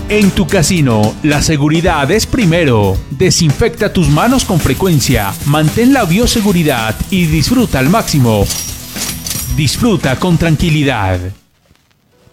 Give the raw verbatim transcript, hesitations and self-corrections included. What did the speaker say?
En tu casino, la seguridad es primero. Desinfecta tus manos con frecuencia, mantén la bioseguridad y disfruta al máximo. Disfruta con tranquilidad.